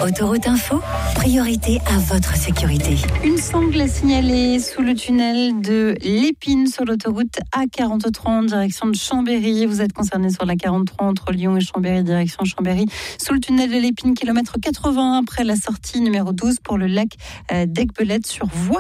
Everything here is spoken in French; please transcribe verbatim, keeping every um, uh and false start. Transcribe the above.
Autoroute Info, priorité à votre sécurité. Une sangle est signalée sous le tunnel de l'Épine sur l'autoroute A quarante-trois en direction de Chambéry. Vous êtes concerné sur la quarante-trois entre Lyon et Chambéry, direction Chambéry. Sous le tunnel de l'Épine, kilomètre quatre-vingts après la sortie numéro douze pour le lac d'Aiguebelette sur voie